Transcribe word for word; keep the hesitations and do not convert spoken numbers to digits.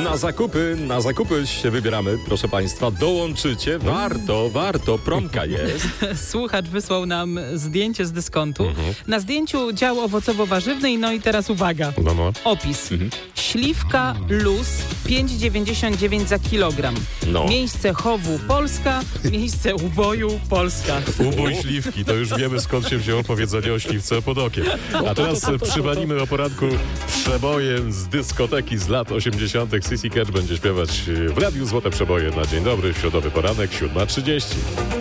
Na zakupy, na zakupy się wybieramy, proszę Państwa. Dołączycie, warto, warto, promka jest. Słuchacz wysłał nam zdjęcie z dyskontu. Mhm. Na zdjęciu dział owocowo-warzywny, no i teraz uwaga. No, no. Opis. Mhm. Śliwka luz pięć dziewięćdziesiąt dziewięć za kilogram. No. Miejsce chowu Polska, miejsce uboju Polska. Ubój śliwki, to już wiemy skąd się wzięło powiedzenie o śliwce pod okiem. A teraz przywalimy o poranku przebojem z dyskoteki z lat osiemdziesiątych. Sissy Catch będzie śpiewać w Radiu Złote Przeboje na dzień dobry, w środowy poranek, siódma trzydzieści.